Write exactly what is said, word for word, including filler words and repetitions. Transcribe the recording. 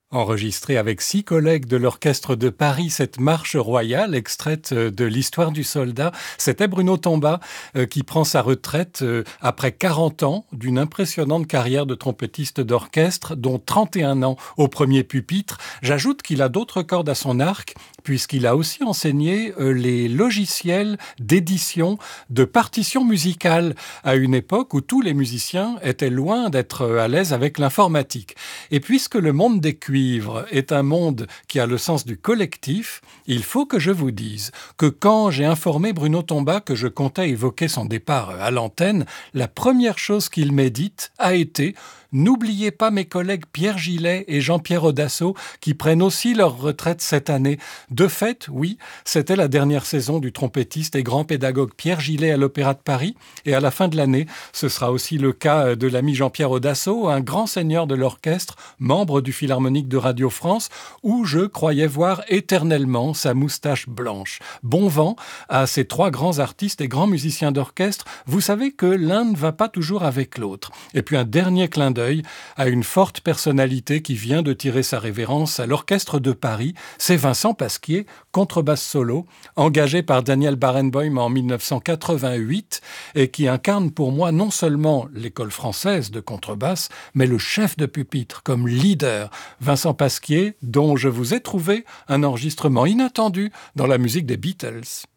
Enregistré avec six collègues de l'Orchestre de Paris, cette marche royale extraite de l'Histoire du soldat, c'était Bruno Tomba euh, qui prend sa retraite euh, après quarante ans d'une impressionnante carrière de trompettiste d'orchestre, dont trente et un ans au premier pupitre. J'ajoute qu'il a d'autres cordes à son arc, puisqu'il a aussi enseigné euh, les logiciels d'édition de partitions musicales à une époque où tous les musiciens étaient loin d'être à l'aise avec l'informatique. Et puisque le monde des cuivres est un monde qui a le sens du collectif, il faut que je vous dise que quand j'ai informé Bruno Tomba que je comptais évoquer son départ à l'antenne, la première chose qu'il m'ait dite a été « N'oubliez pas mes collègues Pierre Gillet et Jean-Pierre Audasso qui prennent aussi leur retraite cette année. » De fait, oui, c'était la dernière saison du trompettiste et grand pédagogue Pierre Gillet à l'Opéra de Paris, et à la fin de l'année, ce sera aussi le cas de l'ami Jean-Pierre Audasso, un grand seigneur de l'orchestre, membre du Philharmonique de Radio France, où je croyais voir éternellement sa moustache blanche. Bon vent à ces trois grands artistes et grands musiciens d'orchestre. Vous savez que l'un ne va pas toujours avec l'autre. Et puis un dernier clin d'œil à une forte personnalité qui vient de tirer sa révérence à l'Orchestre de Paris. C'est Vincent Pasquier, contrebasse solo, engagé par Daniel Barenboim en mille neuf cent quatre-vingt-huit et qui incarne pour moi non seulement l'école française de contrebasse, mais le chef de pupitre comme leader. Vincent Pasquier, dont je vous ai trouvé un enregistrement inattendu dans la musique des Beatles.